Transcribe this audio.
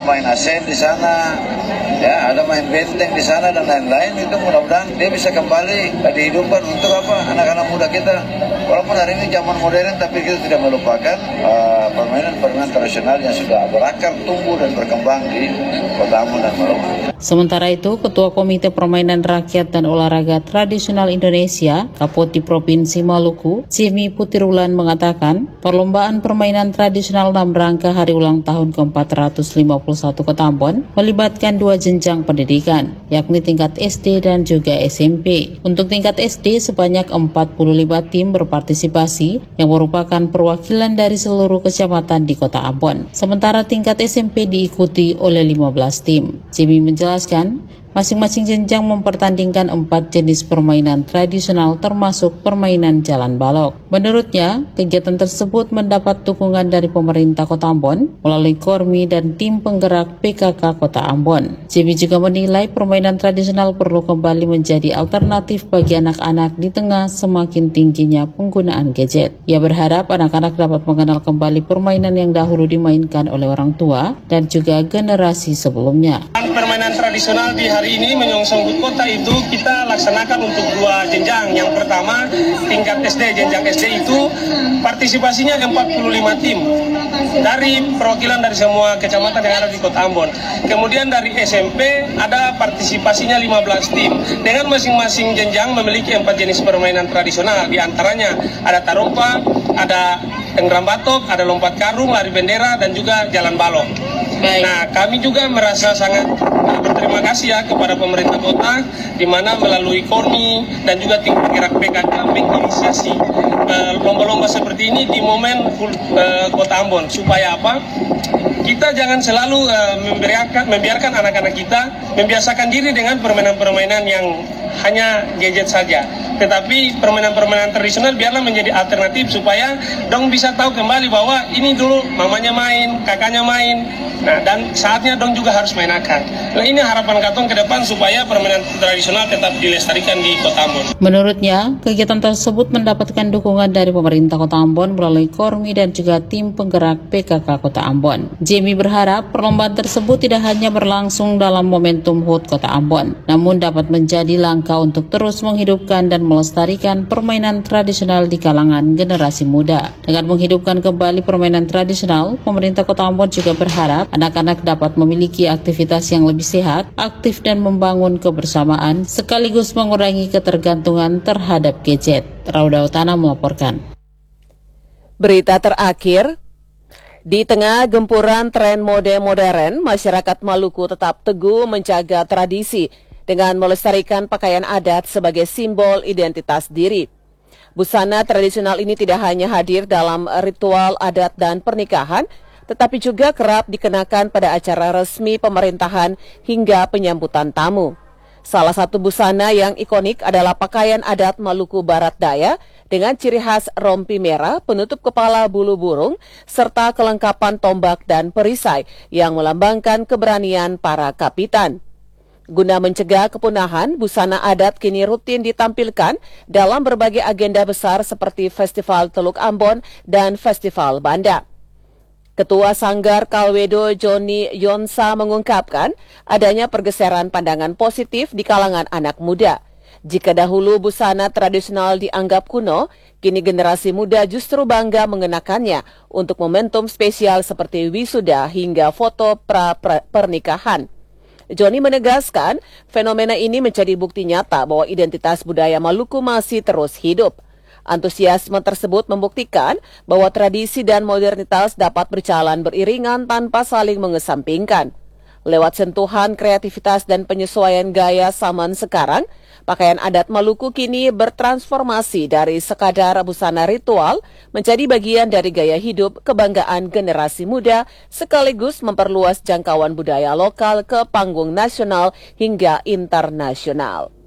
main ASEAN di sana, ya ada main benteng di sana dan lain-lain. Itu mudah-mudahan dia bisa kembali dihidupkan untuk anak-anak muda kita. Walaupun hari ini zaman modern, tapi kita tidak melupakan permainan-permainan tradisional yang sudah berakar, tumbuh dan berkembang di Kota Ambon dan Maluku. Sementara itu, Ketua Komite Permainan Rakyat dan Olahraga Tradisional Indonesia, Kapolri Provinsi Maluku, Jimmy Putirulan mengatakan, perlombaan permainan tradisional dalam rangka hari ulang tahun ke-451 Kota Ambon melibatkan 2 jenjang pendidikan, yakni tingkat SD dan juga SMP. Untuk tingkat SD, sebanyak 45 tim berpartisipasi yang merupakan perwakilan dari seluruh kecamatan di Kota Ambon. Sementara tingkat SMP diikuti oleh 15 tim. Jimmy menjelaskan, masing-masing jenjang mempertandingkan 4 jenis permainan tradisional termasuk permainan jalan balok. Menurutnya, kegiatan tersebut mendapat dukungan dari pemerintah Kota Ambon melalui Kormi dan tim penggerak PKK Kota Ambon. Jimmy juga menilai permainan tradisional perlu kembali menjadi alternatif bagi anak-anak di tengah semakin tingginya penggunaan gadget. Ia berharap anak-anak dapat mengenal kembali permainan yang dahulu dimainkan oleh orang tua dan juga generasi sebelumnya. Permainan tradisional di hari ini menyongsong HUT Kota itu kita laksanakan untuk 2 jenjang. Yang pertama tingkat SD, jenjang SD itu partisipasinya 45 tim dari perwakilan dari semua kecamatan yang ada di Kota Ambon. Kemudian dari SMP ada partisipasinya 15 tim dengan masing-masing jenjang memiliki 4 jenis permainan tradisional. Di antaranya ada tarompa, ada tenggeram batok, ada lompat karung, lari bendera dan juga jalan balok. Baik. Nah, kami juga merasa sangat berterima kasih ya kepada pemerintah kota, di mana melalui Kormi dan juga tim penggerak PKK menginisiasi lomba-lomba seperti ini di momen Kota Ambon. Supaya apa? Kita jangan selalu membiarkan anak-anak kita membiasakan diri dengan permainan-permainan yang hanya gadget saja. Tetapi permainan-permainan tradisional biarlah menjadi alternatif supaya dong bisa tahu kembali bahwa ini dulu mamanya main, kakaknya main. Nah, dan saatnya dong juga harus main akar. Nah, ini harapan Katong ke depan supaya permainan tradisional tetap dilestarikan di Kota Ambon. Menurutnya, kegiatan tersebut mendapatkan dukungan dari pemerintah Kota Ambon melalui Kormi dan juga tim penggerak PKK Kota Ambon. Jamie berharap perlombaan tersebut tidak hanya berlangsung dalam momentum HUT Kota Ambon, namun dapat menjadi langkah untuk terus menghidupkan dan melestarikan permainan tradisional di kalangan generasi muda. Dengan menghidupkan kembali permainan tradisional, pemerintah Kota Ambon juga berharap anak-anak dapat memiliki aktivitas yang lebih sehat, aktif dan membangun kebersamaan, sekaligus mengurangi ketergantungan terhadap gadget. Rauda Utana melaporkan. Berita terakhir, di tengah gempuran tren mode modern, masyarakat Maluku tetap teguh menjaga tradisi dengan melestarikan pakaian adat sebagai simbol identitas diri. Busana tradisional ini tidak hanya hadir dalam ritual adat dan pernikahan, tetapi juga kerap dikenakan pada acara resmi pemerintahan hingga penyambutan tamu. Salah satu busana yang ikonik adalah pakaian adat Maluku Barat Daya dengan ciri khas rompi merah, penutup kepala bulu burung, serta kelengkapan tombak dan perisai yang melambangkan keberanian para kapitan. Guna mencegah kepunahan, busana adat kini rutin ditampilkan dalam berbagai agenda besar seperti Festival Teluk Ambon dan Festival Banda. Ketua Sanggar Kalwedo Joni Yonsa mengungkapkan adanya pergeseran pandangan positif di kalangan anak muda. Jika dahulu busana tradisional dianggap kuno, kini generasi muda justru bangga mengenakannya untuk momentum spesial seperti wisuda hingga foto pernikahan. Joni menegaskan, fenomena ini menjadi bukti nyata bahwa identitas budaya Maluku masih terus hidup. Antusiasme tersebut membuktikan bahwa tradisi dan modernitas dapat berjalan beriringan tanpa saling mengesampingkan. Lewat sentuhan kreativitas dan penyesuaian gaya zaman sekarang, pakaian adat Maluku kini bertransformasi dari sekadar busana ritual menjadi bagian dari gaya hidup kebanggaan generasi muda, sekaligus memperluas jangkauan budaya lokal ke panggung nasional hingga internasional.